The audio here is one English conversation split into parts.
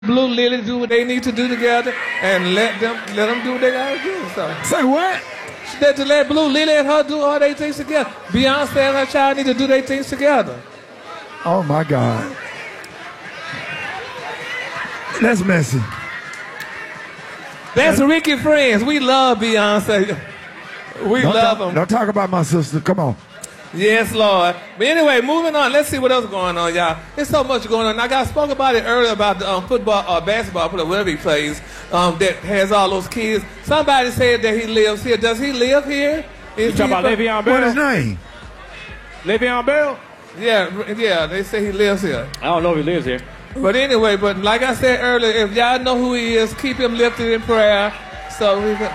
Blue Lily do what they need to do together and let them do what they gotta do. So. Say what? To let Blue Lily and her do all their things together. Beyonce and her child need to do their things together. Oh my God. That's messy. That's Ricky Friends. We love Beyonce. We love them. Don't talk about my sister. Come on. Yes, Lord. But anyway, moving on. Let's see what else is going on, y'all. There's so much going on. I spoke about it earlier about the football or basketball, whatever he plays, that has all those kids. Somebody said that he lives here. Does he live here? You talking about Le'Veon Bell? What's his name? Le'Veon Bell? Yeah, they say he lives here. I don't know if he lives here. But anyway, like I said earlier, if y'all know who he is, keep him lifted in prayer. So we can...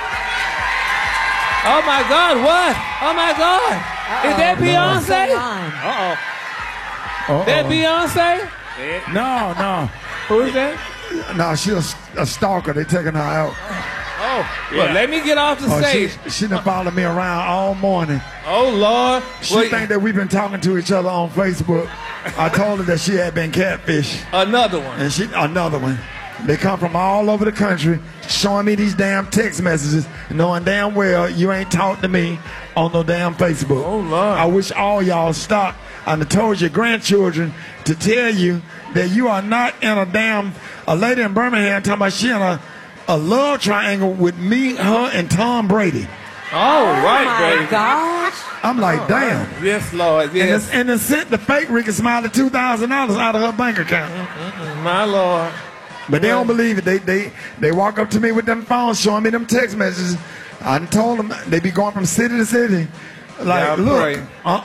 Oh my God, what? Oh my God. Is that Beyonce? Uh-oh. That Beyonce? No. Who is that? No, she's a stalker. They taking her out. Oh, well, let me get off the stage. She done followed me around all morning. Oh, Lord. She think that we've been talking to each other on Facebook. I told her that she had been catfished. Another one. And another one. They come from all over the country showing me these damn text messages, knowing damn well you ain't talked to me on no damn Facebook. Oh, Lord. I wish all y'all stop. I told your grandchildren to tell you that you are not in a lady in Birmingham talking about she in a love triangle with me, her, and Tom Brady. All right, my gosh. I'm like, damn. Right. Yes, Lord, yes. And then sent the fake Ricky Smiley $2,000 out of her bank account. My Lord. But they don't believe it. They walk up to me with them phones showing me them text messages. I told them they be going from city to city. Like, look,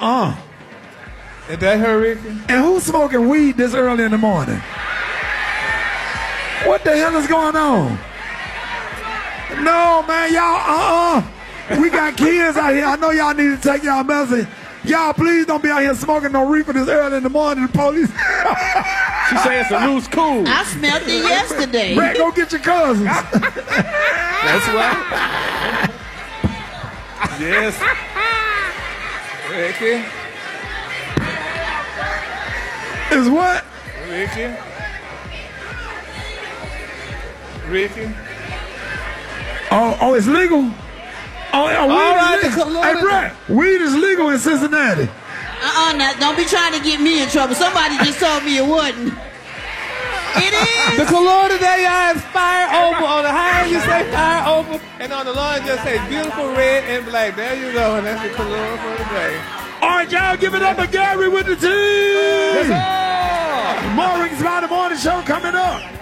Is that her, Ricky? And who's smoking weed this early in the morning? What the hell is going on? No, man, y'all, We got kids out here. I know y'all need to take y'all medicine. Y'all, please don't be out here smoking no reefer this early in the morning. The police. She say it's a loose cool. I smelled it yesterday. Brett, go get your cousins. That's right. Yes. Ricky. Is what? Ricky. Oh, it's legal? Oh, weed right, is legal. Hey, Brett, weed is legal in Cincinnati. Now, don't be trying to get me in trouble. Somebody just told me it wasn't. It is. The color today, y'all, is fire over. On the high, you say fire over. And on the low, it just say beautiful red and black. There you go. And that's the color for today. All right, y'all, give it up to Gary with the team. Yes, sir. More Ricky Smiley Morning Show coming up.